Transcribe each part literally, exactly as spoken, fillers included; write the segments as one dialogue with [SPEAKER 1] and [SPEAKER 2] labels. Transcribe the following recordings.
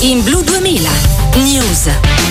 [SPEAKER 1] in Blu duemila News.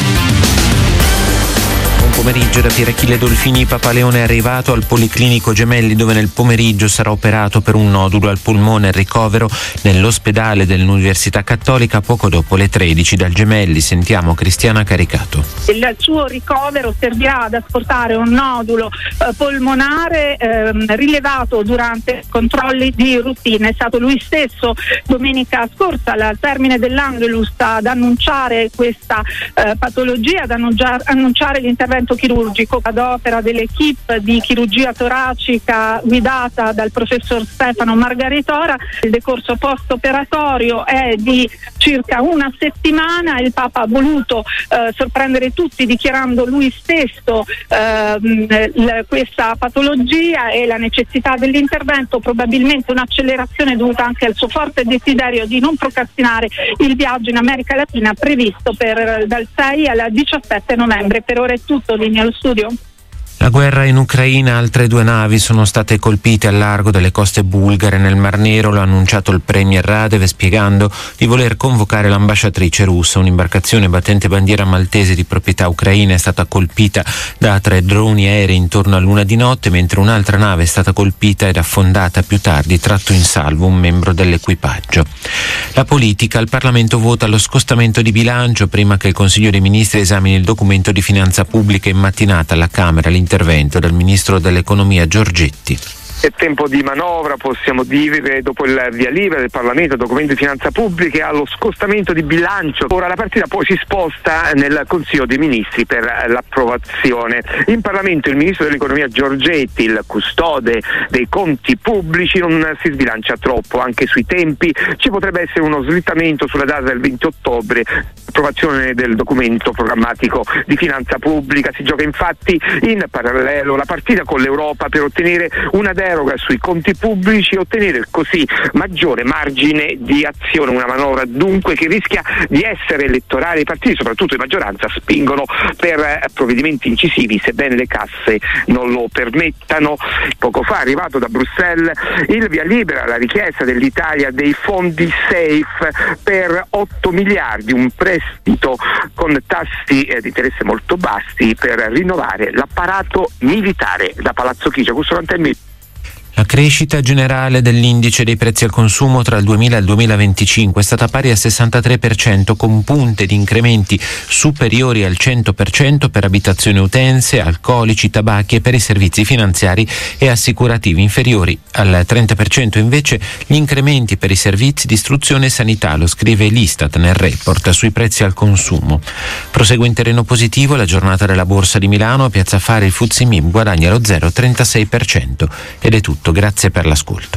[SPEAKER 2] Buon pomeriggio da Pierachille Dolfini. Papaleone è arrivato al Policlinico Gemelli, dove nel pomeriggio sarà operato per un nodulo al polmone e ricovero nell'ospedale dell'Università Cattolica poco dopo le tredici. Dal Gemelli sentiamo Cristiana Caricato.
[SPEAKER 3] Il suo ricovero servirà ad asportare un nodulo eh, polmonare ehm, rilevato durante controlli di routine. È stato lui stesso domenica scorsa al termine dell'Angelus ad annunciare questa eh, patologia, ad annunciare, annunciare l'intervento chirurgico ad opera dell'equipe di chirurgia toracica guidata dal professor Stefano Margaritora. Il decorso post-operatorio è di circa una settimana. Il Papa ha voluto eh, sorprendere tutti dichiarando lui stesso eh, l- questa patologia e la necessità dell'intervento, probabilmente un'accelerazione dovuta anche al suo forte desiderio di non procrastinare il viaggio in America Latina previsto per dal sei al diciassette novembre. Per ora è tutto. Linea allo studio.
[SPEAKER 2] La guerra in Ucraina, altre due navi sono state colpite al largo delle coste bulgare nel Mar Nero. Lo ha annunciato il premier Radev, spiegando di voler convocare l'ambasciatrice russa. Un'imbarcazione battente bandiera maltese di proprietà ucraina è stata colpita da tre droni aerei intorno a luna di notte, mentre un'altra nave è stata colpita ed affondata più tardi, tratto in salvo un membro dell'equipaggio. La politica, il Parlamento vota lo scostamento di bilancio prima che il Consiglio dei Ministri esamini il documento di finanza pubblica. In mattinata alla Camera l'intervento del Ministro dell'Economia Giorgetti.
[SPEAKER 4] È tempo di manovra, possiamo dire, dopo il via libera del Parlamento, documento di finanza pubblica, allo scostamento di bilancio. Ora la partita poi si sposta nel Consiglio dei Ministri per l'approvazione. In Parlamento il Ministro dell'Economia Giorgetti, il custode dei conti pubblici, non si sbilancia troppo anche sui tempi. Ci potrebbe essere uno slittamento sulla data del venti ottobre, approvazione del documento programmatico di finanza pubblica. Si gioca infatti in parallelo la partita con l'Europa per ottenere una deroga sui conti pubblici e ottenere così maggiore margine di azione. Una manovra dunque che rischia di essere elettorale. I partiti, soprattutto di maggioranza, spingono per provvedimenti incisivi, sebbene le casse non lo permettano. Poco fa è arrivato da Bruxelles il via libera alla richiesta dell'Italia dei fondi safe per otto miliardi, un prestito con tassi eh, di interesse molto bassi per rinnovare l'apparato militare. Da Palazzo Chigi, Augusto Rantelmi.
[SPEAKER 2] La crescita generale dell'indice dei prezzi al consumo tra il duemila e il duemilaventicinque è stata pari al sessantatré per cento, con punte di incrementi superiori al cento per cento per abitazioni e utenze, alcolici, tabacchi e per i servizi finanziari e assicurativi. Inferiori al trenta per cento invece gli incrementi per i servizi di istruzione e sanità, lo scrive l'Istat nel report sui prezzi al consumo. Prosegue in terreno positivo la giornata della Borsa di Milano. A Piazza Affari il F T S E M I B guadagna lo zero virgola trentasei per cento. Ed è tutto. Grazie per l'ascolto.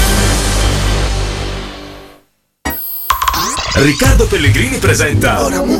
[SPEAKER 5] Riccardo Pellegrini presenta